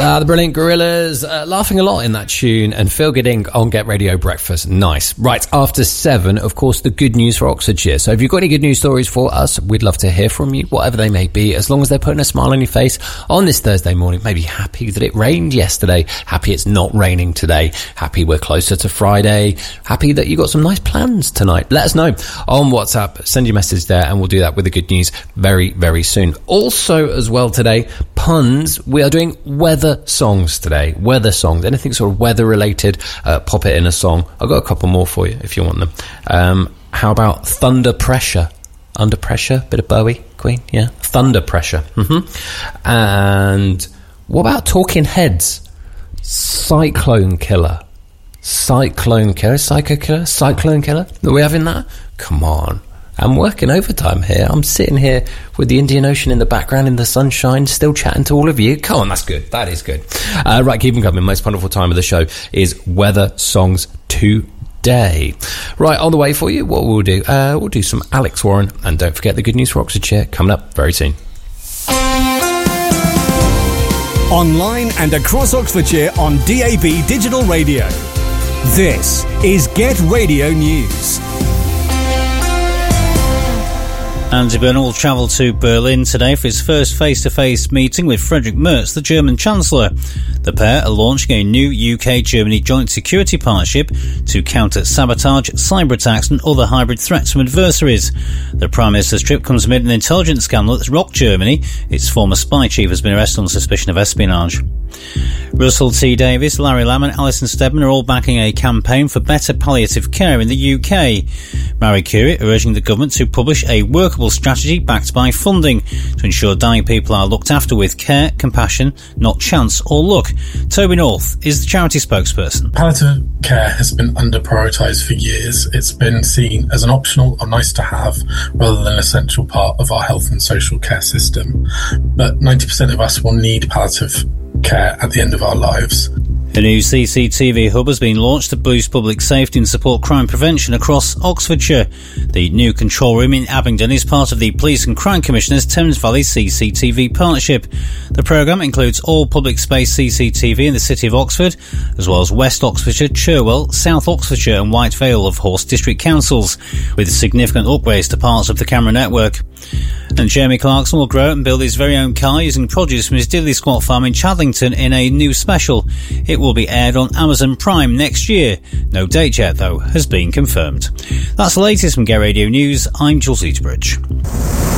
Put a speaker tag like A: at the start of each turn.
A: The brilliant Gorillaz, laughing a lot in that tune, and Phil Gidding on Get Radio Breakfast. Nice. Right, after 7, of course, the good news for Oxfordshire. So if you've got any good news stories for us, we'd love to hear from you, whatever they may be, as long as they're putting a smile on your face on this Thursday morning. Maybe happy that it rained yesterday, happy it's not raining today, happy we're closer to Friday, happy that you got some nice plans tonight. Let us know on WhatsApp. Send your message there, and we'll do that with the good news very, very soon. Also, as well today, puns. We are doing weather songs today. Weather songs. Anything sort of weather related, pop it in a song. I've got a couple more for you if you want them. How about Thunder Pressure? Under Pressure, bit of Bowie, Queen, yeah. Thunder Pressure. And what about Talking Heads? Cyclone Killer. Cyclone Killer? Psycho Killer? Cyclone Killer? Are we having that? Come on. I'm working overtime here. I'm sitting here with the Indian Ocean in the background in the sunshine, still chatting to all of you. Come on, that's good. That is good. Right, keep them coming. Most wonderful time of the show is weather songs today. Right, on the way for you, what we'll do some Alex Warren, and don't forget the good news for Oxfordshire coming up very soon.
B: Online and across Oxfordshire on DAB Digital Radio. This is Get Radio News.
C: Andy Burnham will travel to Berlin today for his first face-to-face meeting with Friedrich Merz, the German Chancellor. The pair are launching a new UK-Germany joint security partnership to counter sabotage, cyber attacks and other hybrid threats from adversaries. The Prime Minister's trip comes amid an intelligence scandal that's rocked Germany. Its former spy chief has been arrested on suspicion of espionage. Russell T Davies, Larry Lamb and Alison Steadman are all backing a campaign for better palliative care in the UK. Marie Curie are urging the government to publish a workable strategy backed by funding to ensure dying people are looked after with care, compassion, not chance or luck. Toby North is the charity spokesperson.
D: Palliative care has been under-prioritised for years. It's been seen as an optional or nice to have rather than an essential part of our health and social care system. But 90% of us will need palliative care at the end of our lives.
C: A new CCTV hub has been launched to boost public safety and support crime prevention across Oxfordshire. The new control room in Abingdon is part of the Police and Crime Commissioner's Thames Valley CCTV partnership. The programme includes all public space CCTV in the City of Oxford, as well as West Oxfordshire, Cherwell, South Oxfordshire and White Vale of Horse District Councils, with significant upgrades to parts of the camera network. And Jeremy Clarkson will grow and build his very own car using produce from his Diddley Squat farm in Chadlington in a new special. It will be aired on Amazon Prime next year. No date yet, though, has been confirmed. That's the latest from Get Radio News. I'm Jules Eatbridge.